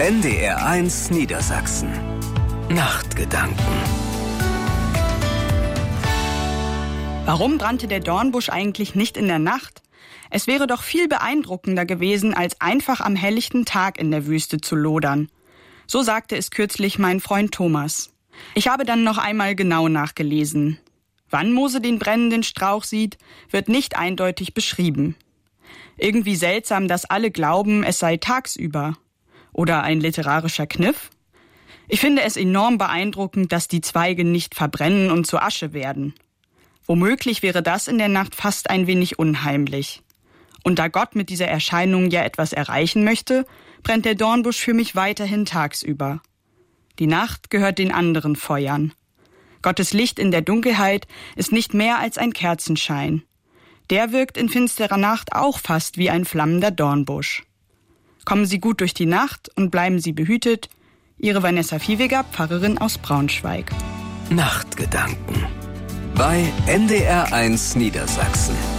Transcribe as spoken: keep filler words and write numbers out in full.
N D R eins Niedersachsen. Nachtgedanken. Warum brannte der Dornbusch eigentlich nicht in der Nacht? Es wäre doch viel beeindruckender gewesen, als einfach am helllichten Tag in der Wüste zu lodern. So sagte es kürzlich mein Freund Thomas. Ich habe dann noch einmal genau nachgelesen. Wann Mose den brennenden Strauch sieht, wird nicht eindeutig beschrieben. Irgendwie seltsam, dass alle glauben, es sei tagsüber. Oder ein literarischer Kniff? Ich finde es enorm beeindruckend, dass die Zweige nicht verbrennen und zu Asche werden. Womöglich wäre das in der Nacht fast ein wenig unheimlich. Und da Gott mit dieser Erscheinung ja etwas erreichen möchte, brennt der Dornbusch für mich weiterhin tagsüber. Die Nacht gehört den anderen Feuern. Gottes Licht in der Dunkelheit ist nicht mehr als ein Kerzenschein. Der wirkt in finsterer Nacht auch fast wie ein flammender Dornbusch. Kommen Sie gut durch die Nacht und bleiben Sie behütet. Ihre Vanessa Viehweger, Pfarrerin aus Braunschweig. Nachtgedanken bei N D R eins Niedersachsen.